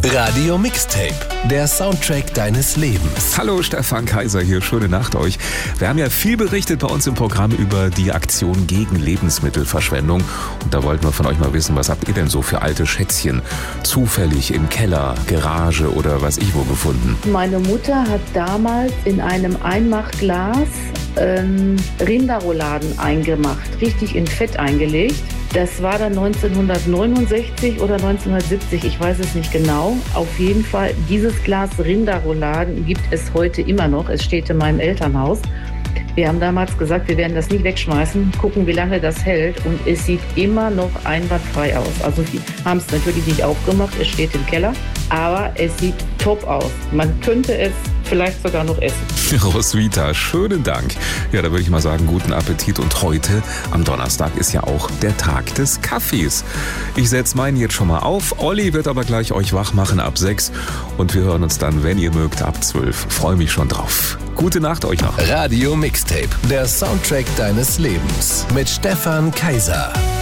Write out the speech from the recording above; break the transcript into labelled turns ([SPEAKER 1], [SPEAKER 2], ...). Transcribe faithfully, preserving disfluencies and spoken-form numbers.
[SPEAKER 1] Radio Mixtape, der Soundtrack deines Lebens.
[SPEAKER 2] Hallo, Stefan Kaiser hier, schöne Nacht euch. Wir haben ja viel berichtet bei uns im Programm über die Aktion gegen Lebensmittelverschwendung. Und da wollten wir von euch mal wissen, was habt ihr denn so für alte Schätzchen zufällig im Keller, Garage oder was ich wo gefunden?
[SPEAKER 3] Meine Mutter hat damals in einem Einmachglas ähm, Rinderrouladen eingemacht, richtig in Fett eingelegt. Das war dann neunzehnhundertneunundsechzig oder neunzehnhundertsiebzig, ich weiß es nicht genau. Auf jeden Fall, dieses Glas Rinderrouladen gibt es heute immer noch. Es steht in meinem Elternhaus. Wir haben damals gesagt, wir werden das nicht wegschmeißen, gucken, wie lange das hält. Und es sieht immer noch einwandfrei aus. Also wir haben es natürlich nicht aufgemacht, es steht im Keller. Aber es sieht top aus. Man könnte es vielleicht sogar noch essen.
[SPEAKER 2] Roswitha, schönen Dank. Ja, da würde ich mal sagen, guten Appetit. Und heute, am Donnerstag, ist ja auch der Tag des Kaffees. Ich setze meinen jetzt schon mal auf. Olli wird aber gleich euch wach machen ab sechs. Und wir hören uns dann, wenn ihr mögt, ab zwölf. Freue mich schon drauf. Gute Nacht euch noch.
[SPEAKER 1] Radio Mixtape, der Soundtrack deines Lebens. Mit Stefan Kaiser.